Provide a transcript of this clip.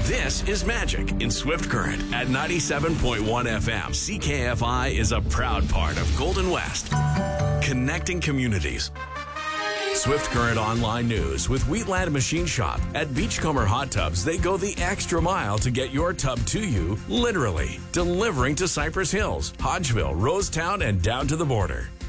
This is Magic in Swift Current at 97.1 FM. CKFI is a proud part of Golden West, connecting communities. Swift Current Online News with Wheatland Machine Shop. At Beachcomber Hot Tubs, they go the extra mile to get your tub to you, literally. Delivering to Cypress Hills, Hodgeville, Rosetown, and down to the border.